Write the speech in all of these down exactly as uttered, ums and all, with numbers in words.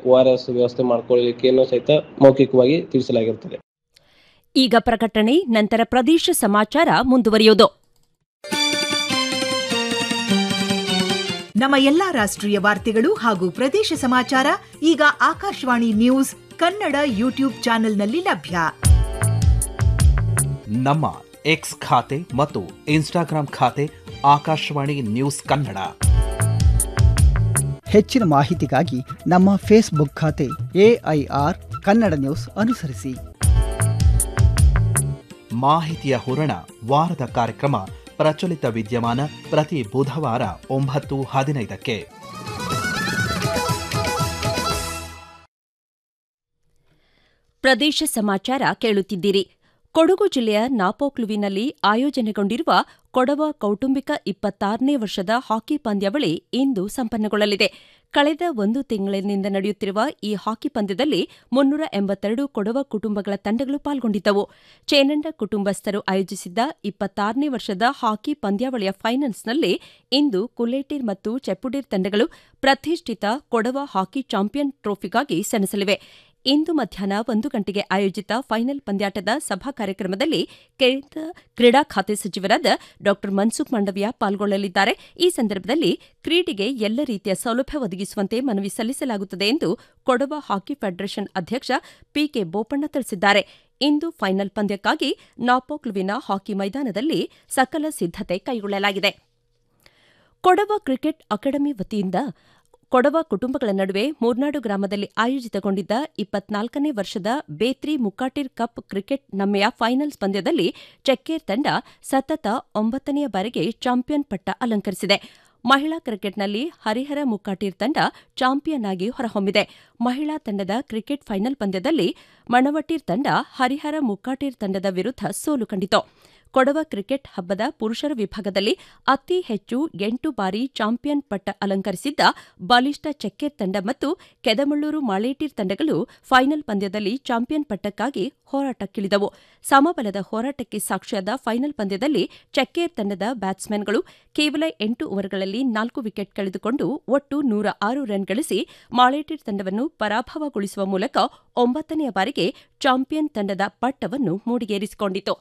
O R S ವ್ಯವಸ್ಥೆ ಮಾಡಿಕೊಳ್ಳಲಿಕ್ಕೆ ಸಹಿತ ಮೌಖಿಕವಾಗಿ ತಿಳಿಸಲಾಗಿರುತ್ತದೆ. ಈಗ ಪ್ರಕಟಣೆ, ನಂತರ ಪ್ರದೇಶ ಸಮಾಚಾರ ಮುಂದುವರಿಯುವುದು. ನಮ್ಮ ಎಲ್ಲಾ ರಾಷ್ಟ್ರೀಯ ವಾರ್ತೆಗಳು ಹಾಗೂ ಪ್ರದೇಶ ಸಮಾಚಾರ ಈಗ ಆಕಾಶವಾಣಿ ನ್ಯೂಸ್ ಕನ್ನಡ ಯೂಟ್ಯೂಬ್ ಚಾನೆಲ್ನಲ್ಲಿ ಲಭ್ಯ. ನಮ್ಮ ಎಕ್ಸ್ ಖಾತೆ ಮತ್ತು ಇನ್ಸ್ಟಾಗ್ರಾಂ ಖಾತೆ ಆಕಾಶವಾಣಿ ನ್ಯೂಸ್ ಕನ್ನಡ. ಹೆಚ್ಚಿನ ಮಾಹಿತಿಗಾಗಿ ನಮ್ಮ ಫೇಸ್ಬುಕ್ ಖಾತೆ ಎಐಆರ್ ಕನ್ನಡ ನ್ಯೂಸ್ ಅನುಸರಿಸಿ. ಮಾಹಿತಿಯ ಹೂರಣ, ವಾರದ ಕಾರ್ಯಕ್ರಮ ಪ್ರಚಲಿತ ವಿದ್ಯಮಾನ ಪ್ರತಿ ಬುಧವಾರ ಒಂಬತ್ತು ಹದಿನೈದಕ್ಕೆ. ಪ್ರದೇಶ ಸಮಾಚಾರ ಕೇಳುತ್ತಿದ್ದೀರಿ. ಕೊಡಗು ಜಿಲ್ಲೆಯ ನಾಪೋಕ್ಲುವಿನಲ್ಲಿ ಆಯೋಜನೆಗೊಂಡಿರುವ ಕೊಡವ ಕೌಟುಂಬಿಕ ಇಪ್ಪತ್ತಾರನೇ ವರ್ಷದ ಹಾಕಿ ಪಂದ್ಯಾವಳಿ ಇಂದು ಸಂಪನ್ನಗೊಳ್ಳಲಿದೆ. ಕಳೆದ ಒಂದು ತಿಂಗಳಿನಿಂದ ನಡೆಯುತ್ತಿರುವ ಈ ಹಾಕಿ ಪಂದ್ಯದಲ್ಲಿ ಮುನ್ನೂರ ಎಂಬತ್ತೆರಡು ಕೊಡವ ಕುಟುಂಬಗಳ ತಂಡಗಳು ಪಾಲ್ಗೊಂಡಿದ್ದವು. ಚೇನಂಡ ಕುಟುಂಬಸ್ಥರು ಆಯೋಜಿಸಿದ್ದ ಇಪ್ಪತ್ತಾರನೇ ವರ್ಷದ ಹಾಕಿ ಪಂದ್ಯಾವಳಿಯ ಫೈನಲ್ಸ್ನಲ್ಲಿ ಇಂದು ಕುಲೇಟೀರ್ ಮತ್ತು ಚೆಪ್ಪುಡೀರ್ ತಂಡಗಳು ಪ್ರತಿಷ್ಠಿತ ಕೊಡವ ಹಾಕಿ ಚಾಂಪಿಯನ್ ಟ್ರೋಫಿಗಾಗಿ ಸೆಣಸಲಿವೆ. ಇಂದು ಮಧ್ಯಾಹ್ನ ಒಂದು ಗಂಟೆಗೆ ಆಯೋಜಿತ ಫೈನಲ್ ಪಂದ್ಯಾಟದ ಸಭಾ ಕಾರ್ಯಕ್ರಮದಲ್ಲಿ ಕೇಂದ್ರ ಕ್ರೀಡಾ ಖಾತೆ ಸಚಿವರಾದ ಡಾ ಮನ್ಸುಖ್ ಮಾಂಡವಿಯಾ ಪಾಲ್ಗೊಳ್ಳಲಿದ್ದಾರೆ. ಈ ಸಂದರ್ಭದಲ್ಲಿ ಕ್ರೀಡೆಗೆ ಎಲ್ಲ ರೀತಿಯ ಸೌಲಭ್ಯ ಒದಗಿಸುವಂತೆ ಮನವಿ ಸಲ್ಲಿಸಲಾಗುತ್ತದೆ ಎಂದು ಕೊಡವ ಹಾಕಿ ಫೆಡರೇಷನ್ ಅಧ್ಯಕ್ಷ ಪಿಕೆ ಬೋಪಣ್ಣ ತಿಳಿಸಿದ್ದಾರೆ. ಇಂದು ಫೈನಲ್ ಪಂದ್ಯಕ್ಕಾಗಿ ನಾಪೋಕ್ಲುವಿನ ಹಾಕಿ ಮೈದಾನದಲ್ಲಿ ಸಕಲ ಸಿದ್ದತೆ ಕೈಗೊಳ್ಳಲಾಗಿದೆ. ಕೊಡವ ಕ್ರಿಕೆಟ್ ಅಕಾಡೆಮಿ ವತಿಯಿಂದ ಕೊಡವ ಕುಟುಂಬಗಳ ನಡುವೆ ಮೂರ್ನಾಡು ಗ್ರಾಮದಲ್ಲಿ ಆಯೋಜಿತಗೊಂಡಿದ್ದ ಇಪ್ಪತ್ನಾಲ್ಕನೇ ವರ್ಷದ ಬೇತ್ರಿ ಮುಕ್ಕಾಟೀರ್ ಕಪ್ ಕ್ರಿಕೆಟ್ ನಮ್ಮೆಯ ಫೈನಲ್ಸ್ ಪಂದ್ಯದಲ್ಲಿ ಚೆಕ್ಕೇರ್ ತಂಡ ಸತತ ಒಂಬತ್ತನೆಯ ಬಾರಿಗೆ ಚಾಂಪಿಯನ್ ಪಟ್ಟ ಅಲಂಕರಿಸಿದೆ. ಮಹಿಳಾ ಕ್ರಿಕೆಟ್ನಲ್ಲಿ ಹರಿಹರ ಮುಕ್ಕಾಟೀರ್ ತಂಡ ಚಾಂಪಿಯನ್ ಆಗಿ ಹೊರಹೊಮ್ಮಿದೆ. ಮಹಿಳಾ ತಂಡದ ಕ್ರಿಕೆಟ್ ಫೈನಲ್ ಪಂದ್ಯದಲ್ಲಿ ಮಣವಟೀರ್ ತಂಡ ಹರಿಹರ ಮುಕ್ಕಾಟೀರ್ ತಂಡದ ವಿರುದ್ಧ ಸೋಲು ಕಂಡಿತು. ಕೊಡವ ಕ್ರಿಕೆಟ್ ಹಬ್ಬದ ಪುರುಷರ ವಿಭಾಗದಲ್ಲಿ ಅತಿ ಹೆಚ್ಚು ಎಂಟು ಬಾರಿ ಚಾಂಪಿಯನ್ ಪಟ್ಟ ಅಲಂಕರಿಸಿದ್ದ ಬಲಿಷ್ಠ ಚೆಕ್ಕೇರ್ ತಂಡ ಮತ್ತು ಕೆದಮಳ್ಳೂರು ಮಾಳೇಟೀರ್ ತಂಡಗಳು ಫೈನಲ್ ಪಂದ್ಯದಲ್ಲಿ ಚಾಂಪಿಯನ್ ಪಟ್ಟಕ್ಕಾಗಿ ಹೋರಾಟಕ್ಕಿಳಿದವು. ಸಮಬಲದ ಹೋರಾಟಕ್ಕೆ ಸಾಕ್ಷಿಯಾದ ಫೈನಲ್ ಪಂದ್ಯದಲ್ಲಿ ಚೆಕ್ಕೇರ್ ತಂಡದ ಬ್ಯಾಟ್ಸ್ಮನ್ಗಳು ಕೇವಲ ಎಂಟು ಓವರ್ಗಳಲ್ಲಿ ನಾಲ್ಕು ವಿಕೆಟ್ ಕಳೆದುಕೊಂಡು ಒಟ್ಟು ನೂರ ಆರು ರನ್ ಗಳಿಸಿ ಮಾಳೇಟೀರ್ ತಂಡವನ್ನು ಪರಾಭವಗೊಳಿಸುವ ಮೂಲಕ ಒಂಬತ್ತನೆಯ ಬಾರಿಗೆ ಚಾಂಪಿಯನ್ ತಂಡದ ಪಟ್ಟವನ್ನು ಮೂಡಿಗೇರಿಸಿಕೊಂಡಿತು.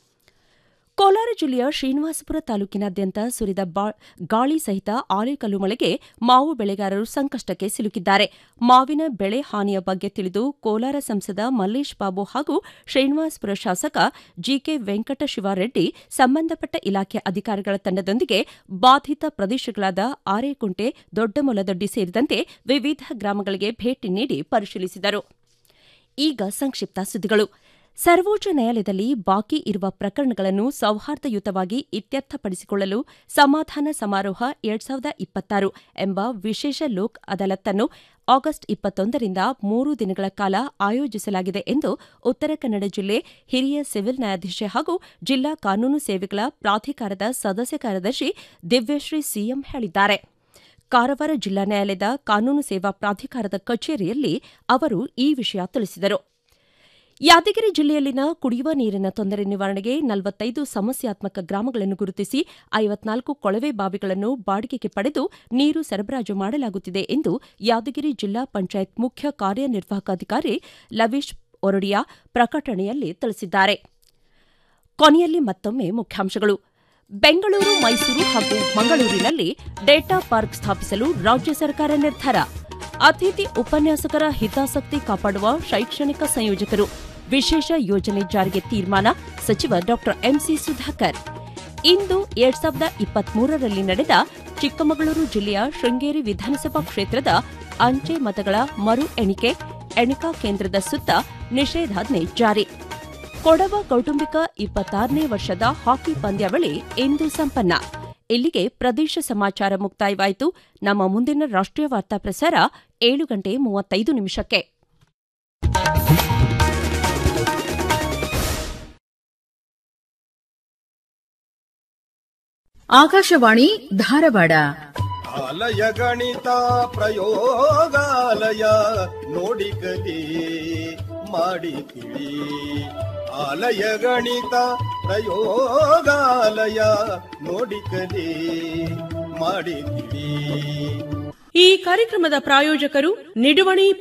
ಕೋಲಾರ ಜಿಲ್ಲೆಯ ಶ್ರೀನಿವಾಸಪುರ ತಾಲೂಕಿನಾದ್ಯಂತ ಸುರಿದ ಗಾಳಿ ಸಹಿತ ಆಲಿಕಲ್ಲು ಮಳೆಗೆ ಮಾವು ಬೆಳೆಗಾರರು ಸಂಕಷ್ಟಕ್ಕೆ ಸಿಲುಕಿದ್ದಾರೆ. ಮಾವಿನ ಬೆಳೆ ಹಾನಿಯ ಬಗ್ಗೆ ತಿಳಿದು ಕೋಲಾರ ಸಂಸದ ಮಲ್ಲೇಶ್ ಬಾಬು ಹಾಗೂ ಶ್ರೀನಿವಾಸಪುರ ಶಾಸಕ ಜಿಕೆ ವೆಂಕಟಶಿವಾರೆಡ್ಡಿ ಸಂಬಂಧಪಟ್ಟ ಇಲಾಖೆ ಅಧಿಕಾರಿಗಳ ತಂಡದೊಂದಿಗೆ ಬಾಧಿತ ಪ್ರದೇಶಗಳಾದ ಆರೇಕುಂಟೆ, ದೊಡ್ಡಮೊಲದೊಡ್ಡಿ ಸೇರಿದಂತೆ ವಿವಿಧ ಗ್ರಾಮಗಳಿಗೆ ಭೇಟಿ ನೀಡಿ ಪರಿಶೀಲಿಸಿದರು. ಈಗ ಸಂಕ್ಷಿಪ್ತ ಸುದ್ದಿಗಳು. ಸರ್ವೋಚ್ಚ ನ್ಯಾಯಾಲಯದಲ್ಲಿ ಬಾಕಿ ಇರುವ ಪ್ರಕರಣಗಳನ್ನು ಸೌಹಾರ್ದಯುತವಾಗಿ ಇತ್ಯರ್ಥಪಡಿಸಿಕೊಳ್ಳಲು ಸಮಾಧಾನ ಸಮಾರೋಹ ಎರಡ್ ಸಾವಿರದ ಇಪ್ಪತ್ತಾರು ಎಂಬ ವಿಶೇಷ ಲೋಕ್ ಅದಾಲತ್ನ್ನು ಆಗಸ್ಟ್ ಇಪ್ಪತ್ತೊಂದರಿಂದ ಮೂರು ದಿನಗಳ ಕಾಲ ಆಯೋಜಿಸಲಾಗಿದೆ ಎಂದು ಉತ್ತರ ಕನ್ನಡ ಜಿಲ್ಲೆ ಹಿರಿಯ ಸಿವಿಲ್ ನ್ಯಾಯಾಧೀಶೆ ಹಾಗೂ ಜಿಲ್ಲಾ ಕಾನೂನು ಸೇವೆಗಳ ಪ್ರಾಧಿಕಾರದ ಸದಸ್ಯ ಕಾರ್ಯದರ್ಶಿ ದಿವ್ಯಶ್ರೀ ಸಿಎಂ ಹೇಳಿದ್ದಾರೆ. ಕಾರವಾರ ಜಿಲ್ಲಾ ನ್ಯಾಯಾಲಯದ ಕಾನೂನು ಸೇವಾ ಪ್ರಾಧಿಕಾರದ ಕಚೇರಿಯಲ್ಲಿ ಅವರು ಈ ವಿಷಯ ತಿಳಿಸಿದರು. ಯಾದಗಿರಿ ಜಿಲ್ಲೆಯಲ್ಲಿನ ಕುಡಿಯುವ ನೀರಿನ ತೊಂದರೆ ನಿವಾರಣೆಗೆ ನಲವತ್ತೈದು ಸಮಸ್ಯಾತ್ಮಕ ಗ್ರಾಮಗಳನ್ನು ಗುರುತಿಸಿ ಐವತ್ನಾಲ್ಕು ಕೊಳವೆ ಬಾವಿಗಳನ್ನು ಬಾಡಿಗೆಗೆ ಪಡೆದು ನೀರು ಸರಬರಾಜು ಮಾಡಲಾಗುತ್ತಿದೆ ಎಂದು ಯಾದಗಿರಿ ಜಿಲ್ಲಾ ಪಂಚಾಯತ್ ಮುಖ್ಯ ಕಾರ್ಯನಿರ್ವಾಹಕಾಧಿಕಾರಿ ಲವೀಶ್ ಒರಡಿಯಾ ಪ್ರಕಟಣೆಯಲ್ಲಿ ತಿಳಿಸಿದ್ದಾರೆ. ಕೊನೆಯಲ್ಲಿ ಮತ್ತೊಮ್ಮೆ ಮುಖ್ಯಾಂಶಗಳು. ಬೆಂಗಳೂರು, ಮೈಸೂರು ಹಾಗೂ ಮಂಗಳೂರಿನಲ್ಲಿ ಡೇಟಾ ಪಾರ್ಕ್ ಸ್ಥಾಪಿಸಲು ರಾಜ್ಯ ಸರ್ಕಾರ ನಿರ್ಧಾರ. ಅತಿಥಿ ಉಪನ್ಯಾಸಕರ ಹಿತಾಸಕ್ತಿ ಕಾಪಾಡುವ ಶೈಕ್ಷಣಿಕ ಸಂಯೋಜಕರು. ವಿಶೇಷ ಯೋಜನೆ ಜಾರಿಗೆ ತೀರ್ಮಾನ. ಸಚಿವ ಡಾ ಎಂಸಿ ಸುಧಾಕರ್. ಇಂದು ಎರಡ್ ಸಾವಿರದ ಇಪ್ಪತ್ಮೂರರಲ್ಲಿ ನಡೆದ ಚಿಕ್ಕಮಗಳೂರು ಜಿಲ್ಲೆಯ ಶೃಂಗೇರಿ ವಿಧಾನಸಭಾ ಕ್ಷೇತ್ರದ ಅಂಚೆ ಮತಗಳ ಮರು ಎಣಿಕೆ. ಎಣಿಕಾ ಕೇಂದ್ರದ ಸುತ್ತ ನಿಷೇಧಾಜ್ಞೆ ಜಾರಿ. ಕೊಡವ ಕೌಟುಂಬಿಕ ಇಪ್ಪತ್ತಾರನೇ ವರ್ಷದ ಹಾಕಿ ಪಂದ್ಯಾವಳಿ ಇಂದು ಸಂಪನ್ನ. ಇಲ್ಲಿಗೆ ಪ್ರದೇಶ ಸಮಾಚಾರ ಮುಕ್ತಾಯವಾಯಿತು. ನಮ್ಮ ಮುಂದಿನ ರಾಷ್ಟ್ರೀಯ ವಾರ್ತಾ ಪ್ರಸಾರ ಏಳು ಗಂಟೆ ಮೂವತ್ತೈದು ನಿಮಿಷಕ್ಕೆ. ಆಕಾಶವಾಣಿ ಧಾರವಾಡ. ಆಲಯ ಗಣಿತ ಪ್ರಯೋಗಾಲಯ ನೋಡಿ ಕಲಿ ಮಾಡಿ ತಿಳಿ. ಆಲಯ ಗಣಿತ ಪ್ರಯೋಗಾಲಯ ನೋಡಿ ಕಲಿ ಮಾಡಿ ತಿಳಿ. ಈ ಕಾರ್ಯಕ್ರಮದ ಪ್ರಾಯೋಜಕರು ನಿಡುವಣಿ